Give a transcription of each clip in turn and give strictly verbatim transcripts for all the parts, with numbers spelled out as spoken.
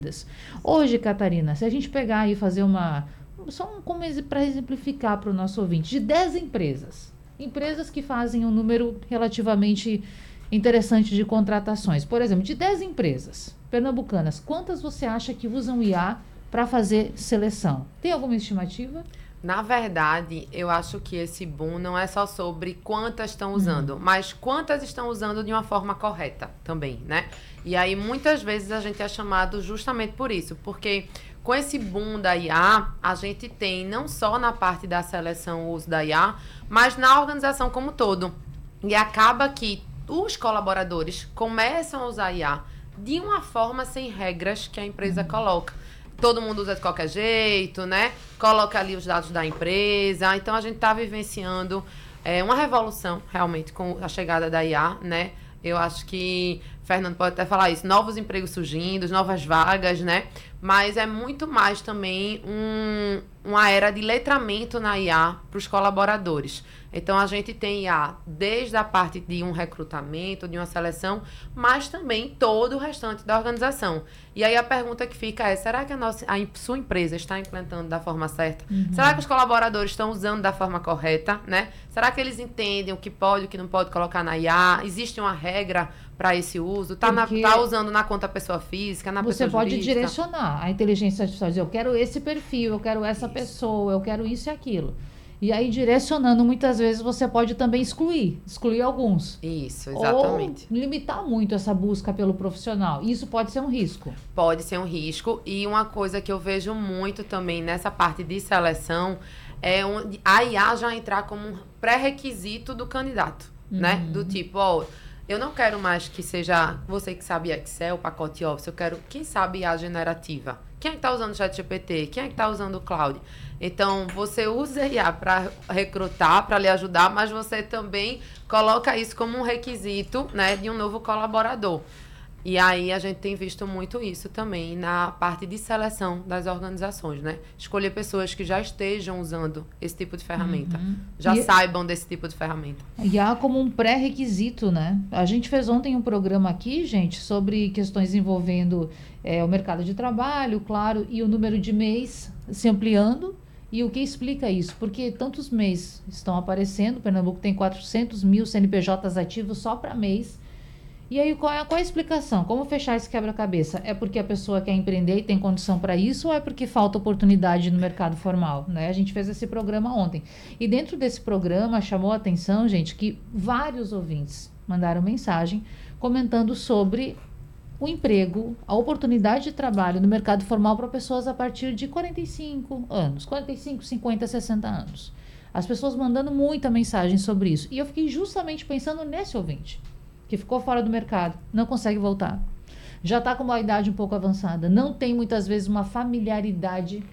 Hoje, Catarina, se a gente pegar e fazer uma... Só um, para exemplificar para o nosso ouvinte, de dez empresas, empresas que fazem um número relativamente interessante de contratações. Por exemplo, de dez empresas pernambucanas, quantas você acha que usam I A para fazer seleção? Tem alguma estimativa? Na verdade, eu acho que esse boom não é só sobre quantas estão usando, uhum. mas quantas estão usando de uma forma correta também, né? E aí, muitas vezes, a gente é chamado justamente por isso, porque com esse boom da I A, a gente tem não só na parte da seleção o uso da I A, mas na organização como um todo. E acaba que os colaboradores começam a usar I A de uma forma sem regras que a empresa uhum. coloca. Todo mundo usa de qualquer jeito, né? Coloca ali os dados da empresa. Então, a gente está vivenciando é, uma revolução, realmente, com a chegada da I A, né? Eu acho que, Fernando pode até falar isso, novos empregos surgindo, novas vagas, né? Mas é muito mais também um, uma era de letramento na I A para os colaboradores. Então, a gente tem I A desde a parte de um recrutamento, de uma seleção, mas também todo o restante da organização. E aí, a pergunta que fica é, será que a, nossa, a sua empresa está implementando da forma certa? Uhum. Será que os colaboradores estão usando da forma correta, né? Será que eles entendem o que pode e o que não pode colocar na I A? Existe uma regra para esse uso? Está tá usando na conta pessoa física, na pessoa jurídica? Você pode direcionar a inteligência artificial, dizer, eu quero esse perfil, eu quero essa isso. pessoa, eu quero isso e aquilo. E aí, direcionando, muitas vezes, você pode também excluir, excluir alguns. Isso, exatamente. Ou limitar muito essa busca pelo profissional. Isso pode ser um risco. Pode ser um risco. E uma coisa que eu vejo muito também nessa parte de seleção é onde a I A já entrar como um pré-requisito do candidato, uhum. né? Do tipo, ó, eu não quero mais que seja você que sabe Excel, pacote Office, eu quero quem sabe I A generativa. Quem é que está usando o ChatGPT? Quem é que está usando o Cloud? Então, você usa I A para recrutar, para lhe ajudar, mas você também coloca isso como um requisito, né, de um novo colaborador. E aí, a gente tem visto muito isso também na parte de seleção das organizações, né? Escolher pessoas que já estejam usando esse tipo de ferramenta, uhum. já e saibam desse tipo de ferramenta. I A como um pré-requisito, né? A gente fez ontem um programa aqui, gente, sobre questões envolvendo é, o mercado de trabalho, claro, e o número de M E Is se ampliando. E o que explica isso? Porque tantos M E Is estão aparecendo, Pernambuco tem quatrocentos mil C N P Js ativos só para M E Is. E aí, qual é, qual é a explicação? Como fechar esse quebra-cabeça? É porque a pessoa quer empreender e tem condição para isso ou é porque falta oportunidade no mercado formal? Né? A gente fez esse programa ontem. E dentro desse programa, chamou a atenção, gente, que vários ouvintes mandaram mensagem comentando sobre o emprego, a oportunidade de trabalho no mercado formal para pessoas a partir de quarenta e cinco anos. quarenta e cinco, cinquenta, sessenta anos. As pessoas mandando muita mensagem sobre isso. E eu fiquei justamente pensando nesse ouvinte, que ficou fora do mercado, não consegue voltar. Já está com uma idade um pouco avançada, não tem muitas vezes uma familiaridade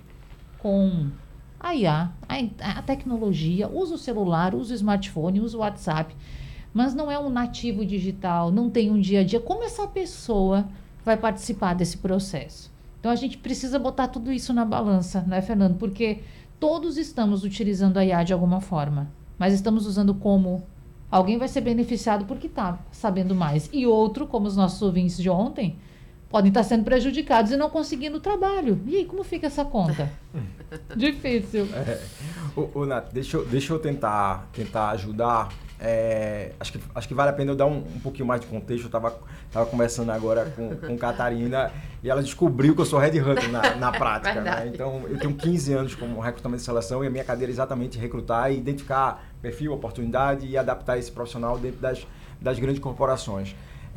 com a I A, a, a tecnologia, usa o celular, usa o smartphone, usa o WhatsApp, mas não é um nativo digital, não tem um dia a dia. Como essa pessoa vai participar desse processo? Então, a gente precisa botar tudo isso na balança, né, Fernando? Porque todos estamos utilizando a I A de alguma forma, mas estamos usando como... Alguém vai ser beneficiado porque está sabendo mais. E outro, como os nossos ouvintes de ontem, podem estar sendo prejudicados e não conseguindo trabalho. E aí, como fica essa conta? Difícil. É, ô, ô, Nath, deixa eu, deixa eu tentar, tentar ajudar. É, acho, que, acho que vale a pena eu dar um, um pouquinho mais de contexto. Eu estava tava conversando agora com, com Catarina e ela descobriu que eu sou headhunter na, na prática. Né? Então, eu tenho quinze anos como recrutamento de seleção e a minha cadeira é exatamente recrutar e identificar perfil, oportunidade e adaptar esse profissional dentro das, das grandes corporações.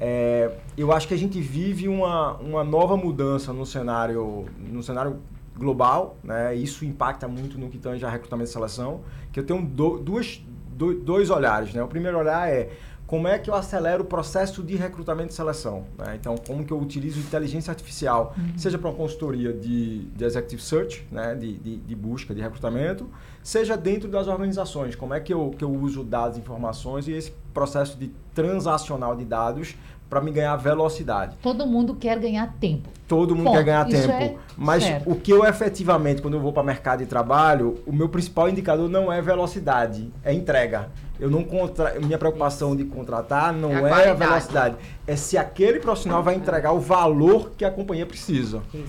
É, eu acho que a gente vive uma, uma nova mudança no cenário, no cenário global, né? Isso impacta muito no que tange a recrutamento de seleção, que eu tenho do, duas, do, dois olhares. Né? O primeiro olhar é como é que eu acelero o processo de recrutamento de seleção. Né? Então, como que eu utilizo inteligência artificial, uhum. seja para uma consultoria de, de executive search, né? de, de, de busca, de recrutamento, seja dentro das organizações, como é que eu, que eu uso dados, informações e esse processo de transacional de dados para me ganhar velocidade. Todo mundo quer ganhar tempo. Todo mundo Bom, quer ganhar isso tempo. É mas certo. O que eu efetivamente, quando eu vou para o mercado de trabalho, o meu principal indicador não é velocidade, é entrega. Eu não contra... Minha preocupação de contratar não é, é a velocidade, é se aquele profissional vai entregar o valor que a companhia precisa.